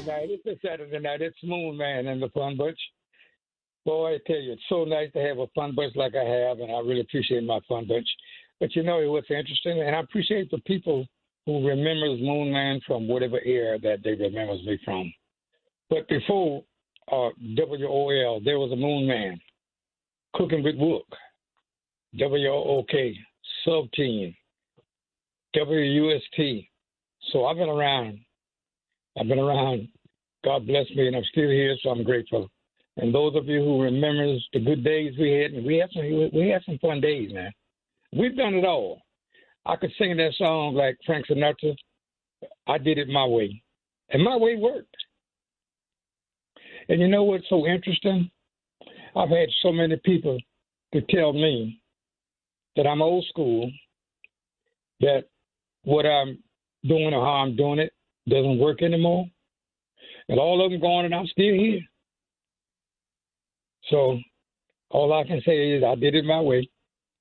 night. It's a Saturday night. It's Moon Man and the Fun Bunch. Boy, I tell you, it's so nice to have a fun bunch like I have, and I really appreciate my fun bunch. But you know what's interesting, and I appreciate the people who remembers Moon Man from whatever era that they remembers me from. But before WOL, there was a Moon Man, Cooking with Wook, WOOK, Sub Team, WUST. So I've been around. God bless me, and I'm still here, so I'm grateful. And those of you who remembers the good days we had, and we had some fun days, man. We've done it all. I could sing that song like Frank Sinatra. I did it my way, and my way worked. And you know what's so interesting? I've had so many people to tell me that I'm old school, that what I'm doing or how I'm doing it doesn't work anymore. And all of them gone, and I'm still here. So all I can say is I did it my way.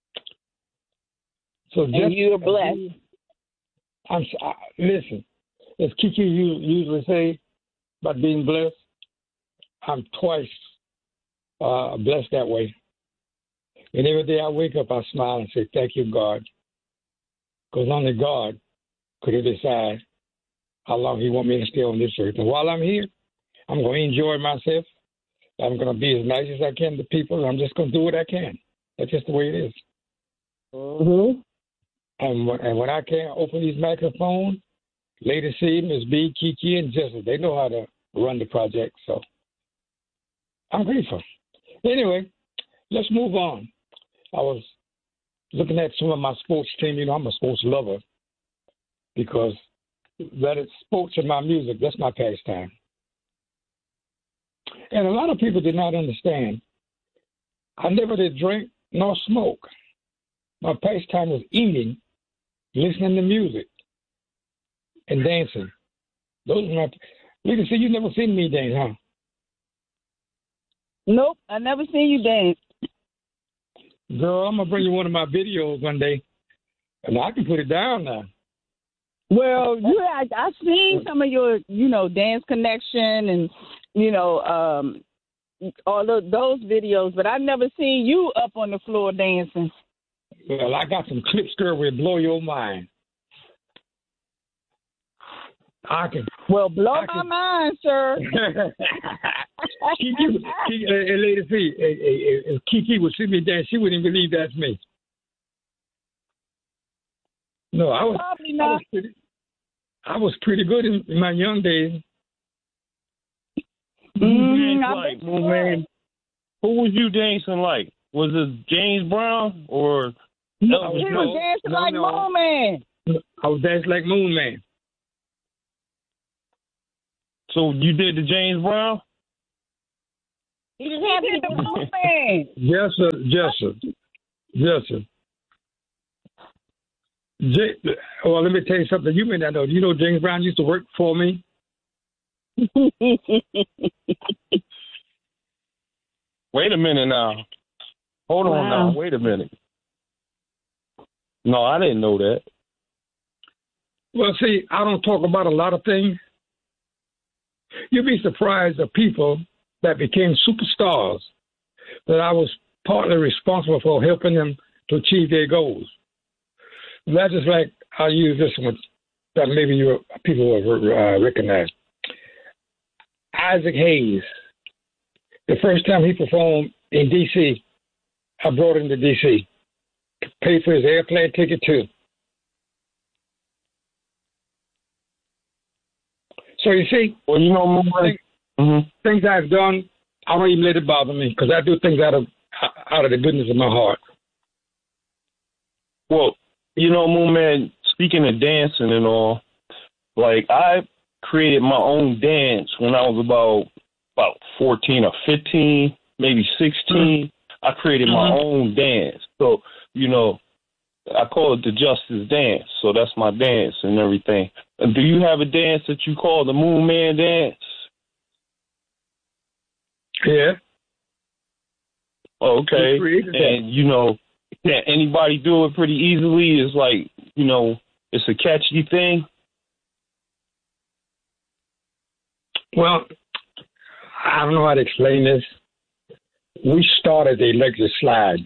So and you're blessed. Listen, as Kiki usually say about being blessed, I'm twice blessed that way. And every day I wake up, I smile and say, thank you, God. Because only God could decide how long he want me to stay on this earth. And while I'm here, I'm going to enjoy myself. I'm going to be as nice as I can to people. I'm just going to do what I can. That's just the way it is. Mm-hmm. And when I can't open these microphones, Lady C, Miss B, Kiki, and Jessica, they know how to run the project. So I'm grateful. Anyway, let's move on. I was looking at some of my sports team. You know, I'm a sports lover because that is sports and my music. That's my pastime. And a lot of people did not understand. I never did drink nor smoke. My pastime was eating, listening to music, and dancing. Those are my. You can see you never seen me dance, huh? Nope, I never seen you dance. Girl, I'm gonna bring you one of my videos one day, and I can put it down now. Well, I've seen some of your, Dance Connection and, all of those videos, but I've never seen you up on the floor dancing. Well, I got some clips, girl, will blow your mind. Blow my mind, sir. Lady C, if Kiki would see me dance, she wouldn't believe that's me. No, Probably not. I was pretty good in my young days. Man, who was you dancing like? Was it James Brown or Elvis? He was dancing like Moon Man. I was dancing like Moon Man. So you did the James Brown? He just had to be the Moon Man. Yes, sir. Well, let me tell you something. You may not know. Do you know James Brown used to work for me? Wait a minute now. Hold on now. Wait a minute. No, I didn't know that. Well, see, I don't talk about a lot of things. You'd be surprised the people that became superstars that I was partly responsible for helping them to achieve their goals. That's just like I'll use this one that maybe people will recognize. Isaac Hayes. The first time he performed in D.C., I brought him to D.C. Paid for his airplane ticket too. So you see, things I've done, I don't even let it bother me because I do things out of the goodness of my heart. Well, Moon Man, speaking of dancing and all, like I created my own dance when I was about 14 or 15, maybe 16. I created my own dance. So, I call it the Justice Dance. So that's my dance and everything. And do you have a dance that you call the Moon Man dance? Yeah. Okay. And, can anybody do it pretty easily? It's like, it's a catchy thing. Well, I don't know how to explain this. We started the electric slide.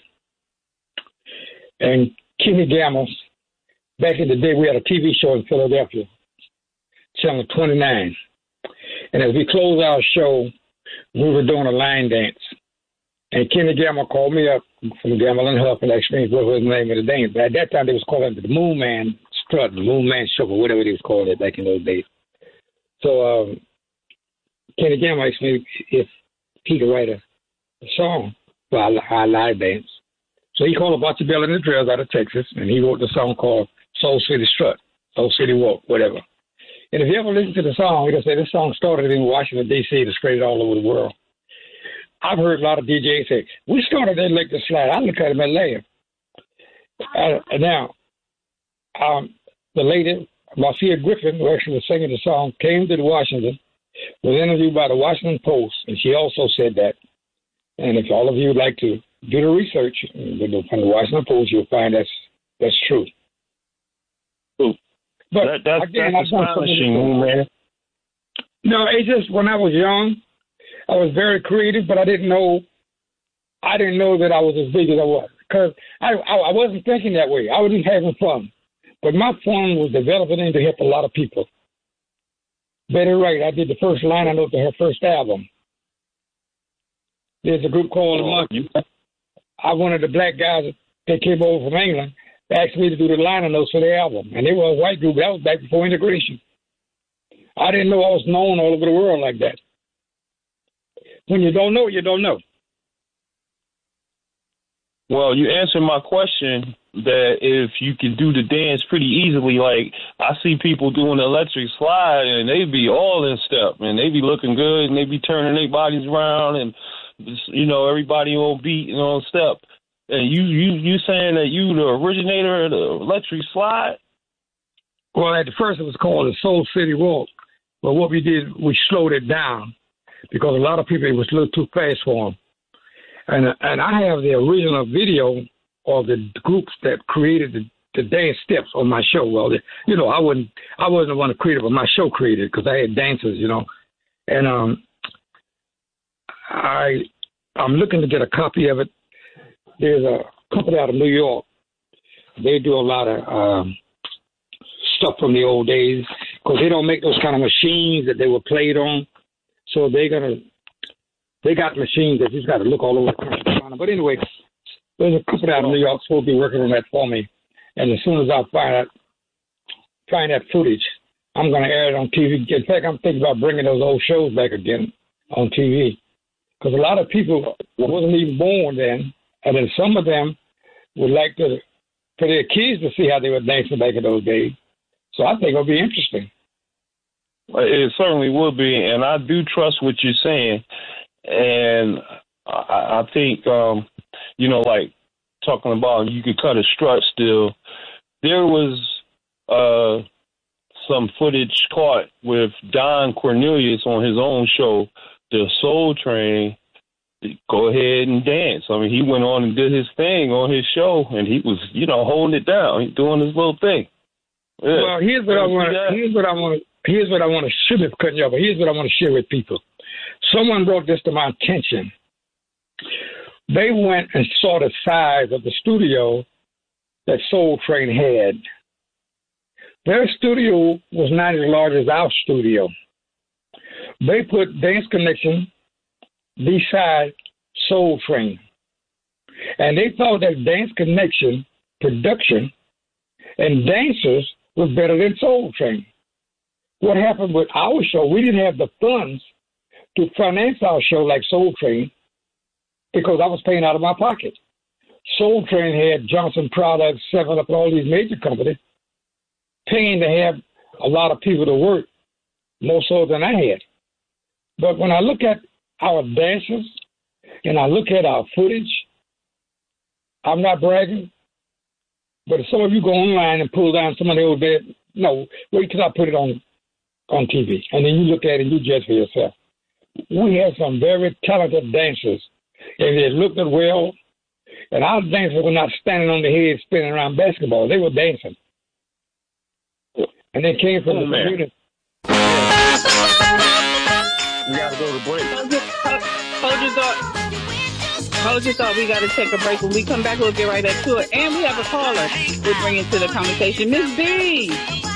And Kenny Gamble, back in the day, we had a TV show in Philadelphia, Channel 29. And as we closed our show, we were doing a line dance. And Kenny Gamble called me up from Gamble and Huff and asked me what was the name of the dance. But at that time, they was calling it the Moon Man Strut, the Moon Man Shuffle, whatever they was calling it back in those days. So Kenny Gamble asked me if he could write a song for our live dance. So he called a bunch of Bell and the Trails out of Texas, and he wrote the song called Soul City Strut, Soul City Walk, whatever. And if you ever listen to the song, it'll say this song started in Washington, D.C., and spread all over the world. I've heard a lot of DJs say, we started in Lake the Slide. I look at them and laugh. Now, the lady, Marcia Griffin, who actually was singing the song, came to Washington, was interviewed by the Washington Post, and she also said that. And if all of you would like to do the research from the Washington Post, you'll find that's true. But that's astonishing, man. No, it's just when I was young, I was very creative, but I didn't know that I was as big as I was because I wasn't thinking that way. I was just having fun, but my fun was developing into help a lot of people. Betty Wright, I did the first liner note to her first album. There's a group called The Monkees. I wanted the black guys that came over from England to ask me to do the liner notes for the album, and they were a white group. That was back before integration. I didn't know I was known all over the world like that. When you don't know, you don't know. Well, you answered my question that if you can do the dance pretty easily, like I see people doing the electric slide and they be all in step and they be looking good and they be turning their bodies around and, you know, everybody on beat and on step. And you saying that you the originator of the electric slide? Well, at first it was called the Soul City Walk. But what we did, we slowed it down because a lot of people, it was a little too fast for them. And I have the original video of the groups that created the dance steps on my show. Well, I wasn't the one to create it, but my show created it because I had dancers, you know. And I'm looking to get a copy of it. There's a company out of New York. They do a lot of stuff from the old days because they don't make those kind of machines that they were played on. So they got machines that you just got to look all over the country. But anyway, there's a company out of New York supposed to be working on that for me. And as soon as I find that footage, I'm going to air it on TV. In fact, I'm thinking about bringing those old shows back again on TV. Because a lot of people wasn't even born then. And then some of them would like for their kids to see how they were dancing back in those days. So I think it'll be interesting. It certainly will be, and I do trust what you're saying. And I think, like talking about you could cut a strut still, there was some footage caught with Don Cornelius on his own show, The Soul Train. Go ahead and dance. I mean, he went on and did his thing on his show, and he was, holding it down. He's doing his little thing. Yeah. Well, here's what I want to share with people. Someone brought this to my attention. They went and saw the size of the studio that Soul Train had. Their studio was not as large as our studio. They put Dance Connection beside Soul Train. And they thought that Dance Connection production and dancers was better than Soul Train. What happened with our show, we didn't have the funds to finance our show like Soul Train because I was paying out of my pocket. Soul Train had Johnson Products, 7-Up, and all these major companies paying to have a lot of people to work, more so than I had. But when I look at our dancers and I look at our footage, I'm not bragging, but if some of you go online and pull down some of the old days, no, wait till I put it on TV, and then you look at it and you judge for yourself. We have some very talented dancers, and they looked well, and our dancers were not standing on their head spinning around basketball. They were dancing. And they came from the community. go to break. Hold your thought. We got to take a break. When we come back, we'll get right into it. And we have a caller we'll bring into the conversation. Miss B.